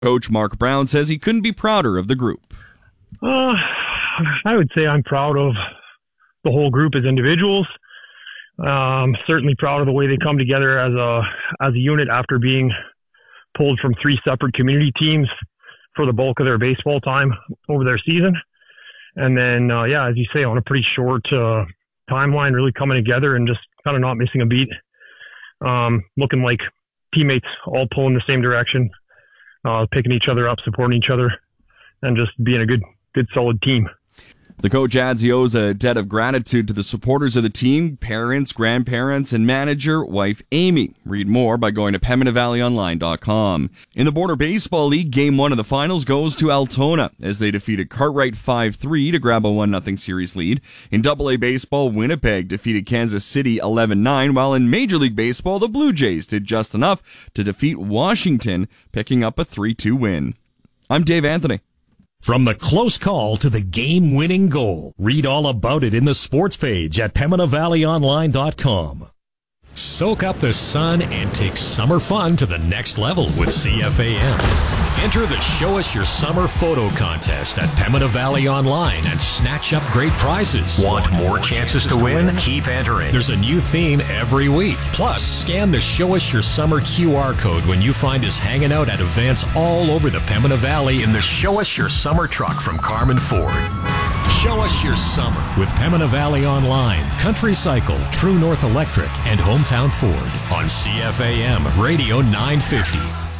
Coach Mark Brown says he couldn't be prouder of the group. I would say I'm proud of the whole group as individuals. Certainly proud of the way they come together as a unit after being pulled from 3 separate community teams for the bulk of their baseball time over their season. And then, as you say, on a pretty short timeline, really coming together and just kind of not missing a beat. Looking like teammates all pulling the same direction, picking each other up, supporting each other, and just being a good solid team. The coach adds he owes a debt of gratitude to the supporters of the team, parents, grandparents, and manager, wife Amy. Read more by going to PembinaValleyOnline.com. In the Border Baseball League, Game 1 of the finals goes to Altona as they defeated Cartwright 5-3 to grab a 1-0 series lead. In AA Baseball, Winnipeg defeated Kansas City 11-9, while in Major League Baseball, the Blue Jays did just enough to defeat Washington, picking up a 3-2 win. I'm Dave Anthony. From the close call to the game-winning goal, read all about it in the sports page at PembinaValleyOnline.com. Soak up the sun and take summer fun to the next level with CFAM. Enter the Show Us Your Summer photo contest at Pembina Valley Online and snatch up great prizes. Want more chances to win? Keep entering. There's a new theme every week. Plus, scan the Show Us Your Summer QR code when you find us hanging out at events all over the Pembina Valley in the Show Us Your Summer truck from Carmen Ford. Show us your summer with Pembina Valley Online, Country Cycle, True North Electric, and Hometown Ford on CFAM Radio 950.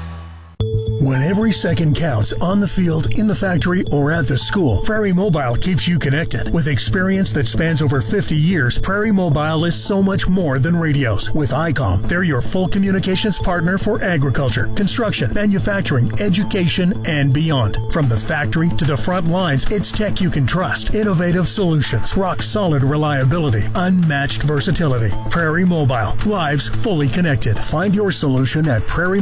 When every second counts on the field, in the factory, or at the school, Prairie Mobile keeps you connected. With experience that spans over 50 years, Prairie Mobile is so much more than radios. With ICOM, they're your full communications partner for agriculture, construction, manufacturing, education, and beyond. From the factory to the front lines, it's tech you can trust. Innovative solutions, rock-solid reliability, unmatched versatility. Prairie Mobile, lives fully connected. Find your solution at Prairie